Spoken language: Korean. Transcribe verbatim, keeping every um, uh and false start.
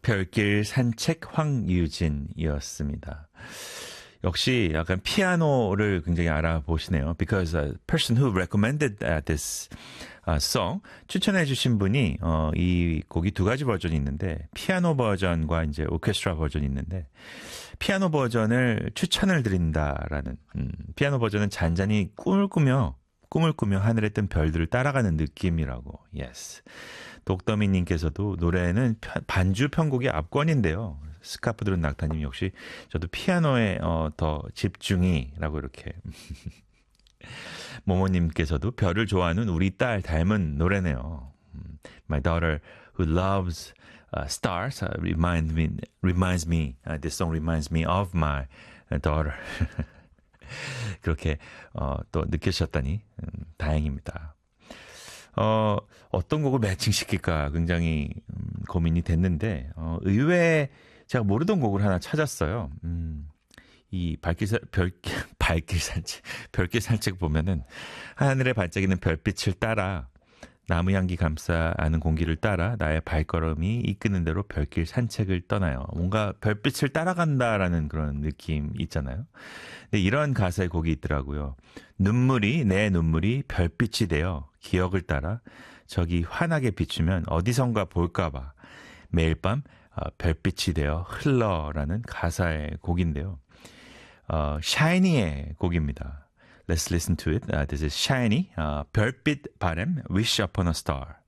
별길 산책 황유진이었습니다. 역시 약간 피아노를 굉장히 알아보시네요. Because a person who recommended this song 추천해 주신 분이 어, 이 곡이 두 가지 버전이 있는데 피아노 버전과 이제 오케스트라 버전이 있는데 피아노 버전을 추천을 드린다라는 음, 피아노 버전은 잔잔히 꿈을 꾸며 꿈을 꾸며 하늘에 뜬 별들을 따라가는 느낌이라고. Yes. 독더미님께서도 노래는 반주 편곡이 압권인데요. 스카프 들은 낙타님 역시 저도 피아노에 어, 더 집중이라고 이렇게. 모모님께서도 별을 좋아하는 우리 딸 닮은 노래네요. My daughter who loves uh, stars uh, reminds me, reminds me, uh, this song reminds me of my daughter. 그렇게 어, 또 느끼셨다니 음, 다행입니다. 어, 어떤 곡을 매칭시킬까 굉장히 음, 고민이 됐는데 어, 의외에 제가 모르던 곡을 하나 찾았어요. 음, 이 발길 사, 별, 발길 산책, 별길 산책 보면은 하늘에 반짝이는 별빛을 따라 나무 향기 감싸 아는 공기를 따라 나의 발걸음이 이끄는 대로 별길 산책을 떠나요. 뭔가 별빛을 따라간다라는 그런 느낌 있잖아요. 근데 이런 가사의 곡이 있더라고요. 눈물이 내 눈물이 별빛이 되어 기억을 따라 저기 환하게 비추면 어디선가 볼까봐 매일 밤 별빛이 되어 흘러라는 가사의 곡인데요. 어, 샤이니의 곡입니다. Let's listen to it. Uh, this is Shiny, uh, 별빛 바람, Wish Upon a Star.